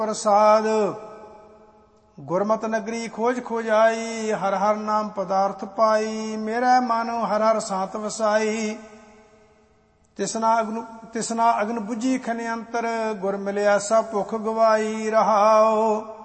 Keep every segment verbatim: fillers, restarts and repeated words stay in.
प्रसाद गुरमत नगरी खोज खोज आई, हर हर नाम पदार्थ पाई। मेरा मन हर हर सांत वसाई, तिसना अग्न तिसना अग्न बुझी खने अंतर। गुर मिलिया सब भुख गवाई रहाओ।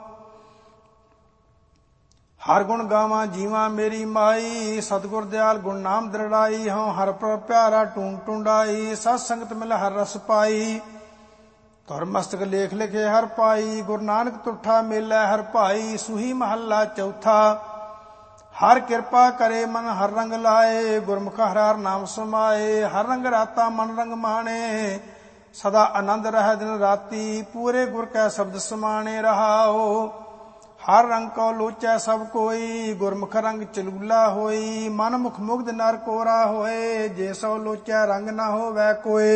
हर गुण गावा जीवा मेरी माई, सतगुर दयाल गुण नाम दृढ़ाई। हों हर पर प्यारा टूंड टूंडाई, सत संगत मिल हर रस पाई। तुर मस्तक लेख लिखे हर पाई, गुरु नानक तुठा मेलै हर भाई। सुही महला चौथा, हर कृपा करे मन हर रंग लाए। गुरमुख हर हर नाम समाए, हर रंग राता मन रंग माणे। सदा आनंद रह दिन राती, पूरे गुर कै शब्द समाणे रहाओ। हर रंग को लोचै सब कोई, गुरमुख रंग चलूला होई। मन मुख मुग्ध नर कोरा होए, जे सो लोचै रंग न होवै कोय।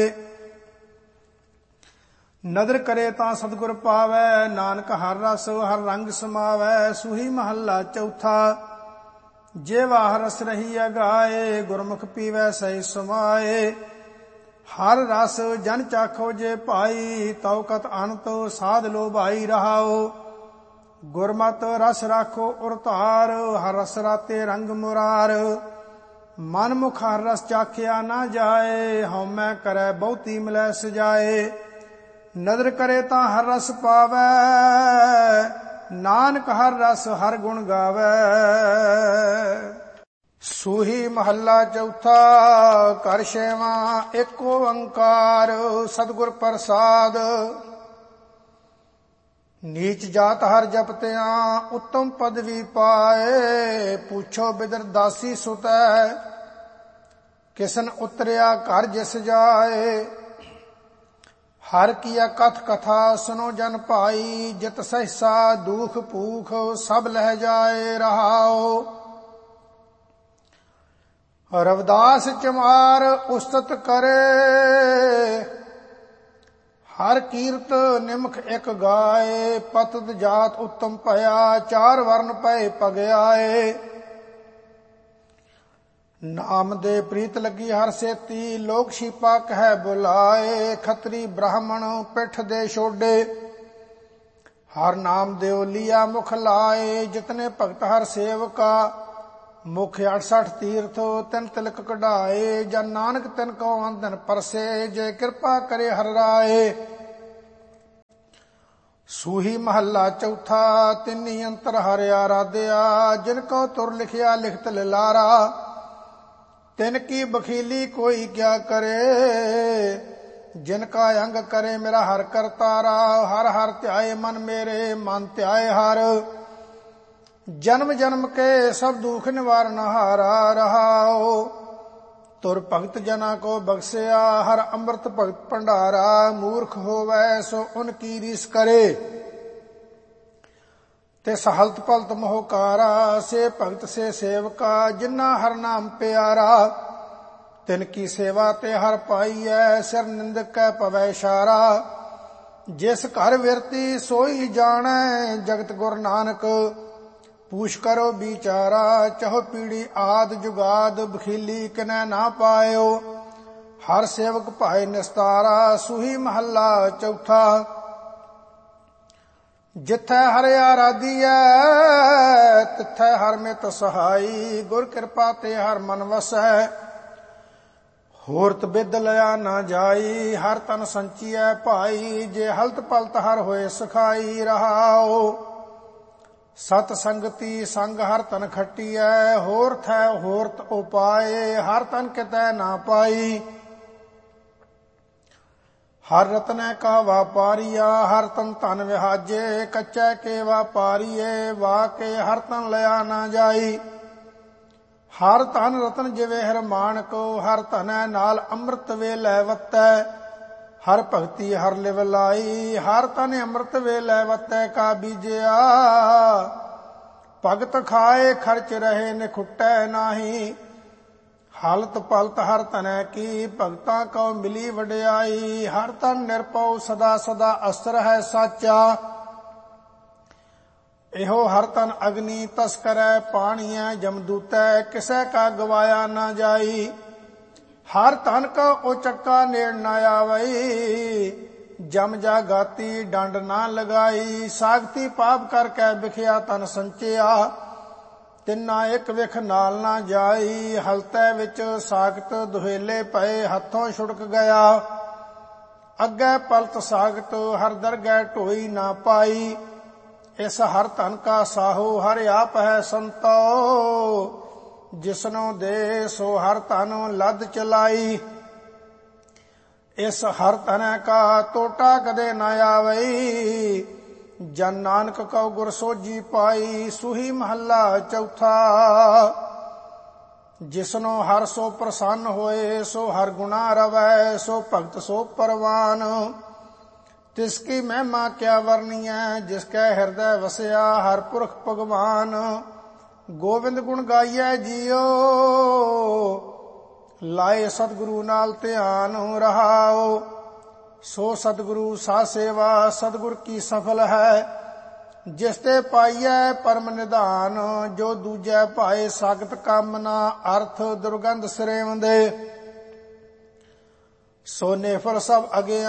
नदर करे तां सतगुर पावै, नानक हर रस हर रंग समावै। सुही महला चौथा, जेवा हर रस रही गाए। गुरमुख पीवै सही समाए, हर रस जन चाखो जे पाई। तव कत अनत साध लो भाई रहाओ। गुरमत रस राखो उरतार, हर रस राते रंग मुरार। मन मुख हर रस चाखिया ना जाए, हਉਮੈ करै बहुती मिलै सजाए। नदर करे तां हर रस पावै, नानक हर रस हर गुण गावै। सूही महला चौथा, कर छेवां एक ओंकार। सतगुर प्रसाद नीच जात हर जपतिया, उत्तम पदवी पाए। पूछो बिदर दासी सुतै, किसन उतरिया घर जिस जाए। हर किया कथ कथा सुनो जन भाई, जित सहसा दुख भूख सब लह जाए रहाओ। रविदास चमार उस्तत करे, हर कीरत निमख एक गाए। पतत जात उत्तम भया, चार वर्ण पए पगयाए। नाम दे प्रीत लगी हर सेती, लोक छीपा कह बुलाए। खतरी ब्राह्मण पिठ दे छोड़े, हर नाम देव लिया मुख लाए। जितने भगत हर सेवका, मुख अड़सठ तीर्थ तिन तिलक कढ़ाए। जन नानक तिन को अंधन परसे, जे कृपा करे हर राए। सूही महला चौथा, तिन्नी अंतर हर आराध्या। जिनको तुर लिखिया लिखत लिलारा, तिनकी बखीली कोई क्या करे। जिनका अंग करे मेरा हर करतारा। हर हर ध्याए मन मेरे, मन ध्याए हर। जन्म जन्म के सब दुख निवारण हारा रहाओ। तुर भगत जना को बख्शिया, हर अमृत भगत भंडारा। मूर्ख होवै सो उनकी रीस करे, तिस हलत पलत मोहकारा। से भगत से सेवका, जिन्ना हर नाम प्यारा। तिनकी सेवा ते हर पाईऐ, सिर निंदक कै पवै इशारा। जिस घर विरती सोई जानै, जगत गुर नानक पूछ करो बिचारा। चहो पीढ़ी आद जुगाद, बखीली किनै ना पायो। हर सेवक भाए निस्तारा। सूही महला चौथा, जिथै हर आराधीऐ, तिथै हर मित सहाई। गुर कृपा ते हर मन वसै, होरत बिद लिया ना जाई। हर तन संचिऐ भाई, जे हलत पलत हर होए सखाई रहाओ। सत संगति संग हर तन खटीऐ, होर थै होरत उपाए। हर तन कितै ना पाई, हर रत्न का व्यापारिया। हर तन धन विहाजे, कच्चे के व्यापारीए। वाह के हर तन लिया ना जाई। हर धन रतन जिवे हर मानको, हर धन नाल अमृत वे लै वतै। हर भगति हर लिव लाई, हर तन अमृत वे लै वतै का बीजिया। भगत खाए खर्च रहे निखुटै नाही। हालत पलत हर तनै की, भगतां को मिली वडियाई। हर तन निरपौ सदा सदा अस्त्र है साचा। इहो हर तन अग्नि तस्करै पाणीऐ जमदूतै। किसै का गवाया ना जाई। हर तन का ओ चक्का नेड़ न आवई। ਜਮ ਜਾ ਗਾਤੀ ਡੰਡ ਨਾ ਲਗਾਈ। ਸਾਗਤੀ ਪਾਪ ਕਰਕੇ ਵਿਖਿਆ ਤਨ ਸੰਚਿਆ, ਤਿੰਨਾ ਇੱਕ ਵਿਖ ਨਾਲ ਨਾ ਜਾਈ। ਹਲਤੈ ਵਿੱਚ ਸਾਗਤ ਦੁਹੇਲੇ ਪਏ, ਹੱਥੋਂ ਛੁੜਕ ਗਿਆ। ਅੱਗੇ ਪਲਤ ਸਾਗਤ ਹਰ ਦਰਗਹਿ ਢੋਈ ਨਾ ਪਾਈ। ਇਸ ਹਰ ਧਨ ਕਾ ਸਾਹੋ ਹਰ ਆਪ ਹੈ ਸੰਤੋ, ਜਿਸਨੋਂ ਦੇ ਸੋ ਹਰ ਧਨ ਲੱਦ ਚਲਾਈ। ਇਸ ਹਰ ਧਨੈ ਕਾ ਟੋਟਾ ਕਦੇ ਨਾ ਆਵਈ, ਜਨ ਨਾਨਕ ਕਉ ਗੁਰ ਸੋਝੀ ਪਾਈ। ਸੂਹੀ ਮਹੱਲਾ ਚੌਥਾ। ਜਿਸਨੋਂ ਹਰ ਸੋ ਪ੍ਰਸੰਨ ਹੋਏ, ਸੋ ਹਰ ਗੁਣਾ ਰਵੈ। ਸੋ ਭਗਤ ਸੋ ਪਰਵਾਨ, ਤਿਸਕੀ ਮਹਿਮਾ ਕਿਆ ਵਰਨੀਐ। ਜਿਸਕੈ ਹਿਰਦੈ ਵਸਿਆ ਹਰ ਪੁਰਖ ਭਗਵਾਨ। ਗੋਬਿੰਦ ਗੁਣ ਗਾਈਐ ਜੀਓ, ਲਾਏ ਸਤਿਗੁਰੂ ਨਾਲ ਧਿਆਨ ਰਹਾਓ। ਸੋ ਸਤਿਗੁਰੂ ਸਾ ਸੇਵਾ, ਸਤਿਗੁਰ ਕੀ ਸਫਲ ਹੈ। ਜਿਸ ਤੇ ਪਾਈਐ ਪਰਮ ਨਿਧਾਨ, ਜੋ ਦੂਜੈ ਭਾਏ ਸਾਗਤ ਕਾਮਨਾ। ਅਰਥ ਦੁਰਗੰਧ ਸਿਰੇਵੰਦੇ, ਸੋ ਨੇਫਲ ਸਭ ਅਗੇ